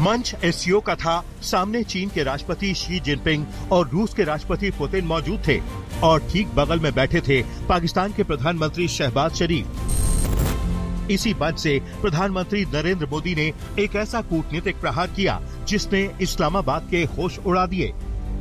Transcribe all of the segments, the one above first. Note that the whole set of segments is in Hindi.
मंच एससीओ का था। सामने चीन के राष्ट्रपति शी जिनपिंग और रूस के राष्ट्रपति पुतिन मौजूद थे और ठीक बगल में बैठे थे पाकिस्तान के प्रधानमंत्री शहबाज शरीफ। इसी मंच से प्रधानमंत्री नरेंद्र मोदी ने एक ऐसा कूटनीतिक प्रहार किया जिसने इस्लामाबाद के होश उड़ा दिए।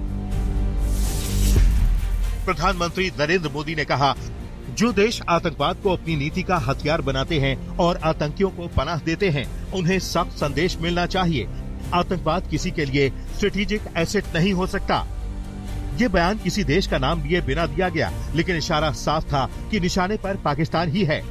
प्रधानमंत्री नरेंद्र मोदी ने कहा, जो देश आतंकवाद को अपनी नीति का हथियार बनाते हैं और आतंकियों को पनाह देते हैं, उन्हें सख्त संदेश मिलना चाहिए। आतंकवाद किसी के लिए स्ट्रेटेजिक एसेट नहीं हो सकता। ये बयान किसी देश का नाम लिए बिना दिया गया, लेकिन इशारा साफ था कि निशाने पर पाकिस्तान ही है।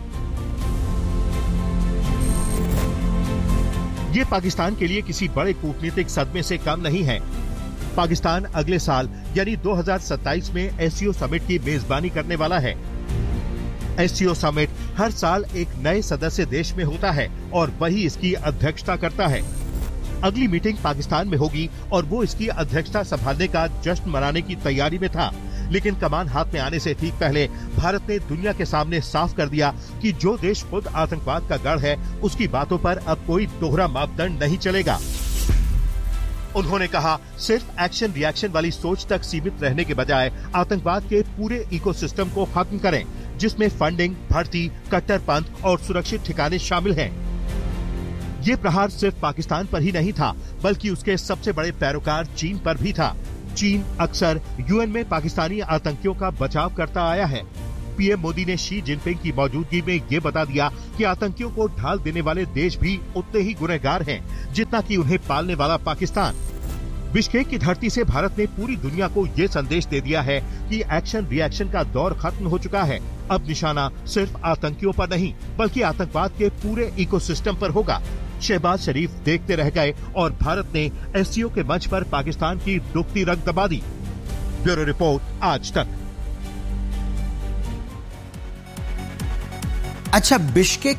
ये पाकिस्तान के लिए किसी बड़े कूटनीतिक सदमे से कम नहीं है। पाकिस्तान अगले साल यानी 2027 में एससीओ समिट की मेजबानी करने वाला है। एससीओ समिट हर साल एक नए सदस्य देश में होता है और वही इसकी अध्यक्षता करता है। अगली मीटिंग पाकिस्तान में होगी और वो इसकी अध्यक्षता संभालने का जश्न मनाने की तैयारी में था, लेकिन कमान हाथ में आने से ठीक पहले भारत ने दुनिया के सामने साफ कर दिया कि जो देश खुद आतंकवाद का गढ़ है, उसकी बातों पर अब कोई दोहरा मापदंड नहीं चलेगा। उन्होंने कहा, सिर्फ एक्शन रिएक्शन वाली सोच तक सीमित रहने के बजाय आतंकवाद के पूरे इकोसिस्टम को खत्म करें, जिसमें फंडिंग, भर्ती, कट्टरपंथ और सुरक्षित ठिकाने शामिल हैं। ये प्रहार सिर्फ पाकिस्तान पर ही नहीं था, बल्कि उसके सबसे बड़े पैरोकार चीन पर भी था। चीन अक्सर यूएन में पाकिस्तानी आतंकियों का बचाव करता आया है। पीएम मोदी ने शी जिनपिंग की मौजूदगी में ये बता दिया कि आतंकियों को ढाल देने वाले देश भी उतने ही गुनहगार हैं जितना कि उन्हें पालने वाला पाकिस्तान। बिश्केक की धरती से भारत ने पूरी दुनिया को ये संदेश दे दिया है कि एक्शन रिएक्शन का दौर खत्म हो चुका है। अब निशाना सिर्फ आतंकियों पर नहीं, बल्कि आतंकवाद के पूरे इकोसिस्टम पर होगा। शहबाज शरीफ देखते रह गए और भारत ने एससीओ के मंच पर पाकिस्तान की डुबती रग दबा दी। ब्यूरो रिपोर्ट, आज तक। अच्छा, बिश्केक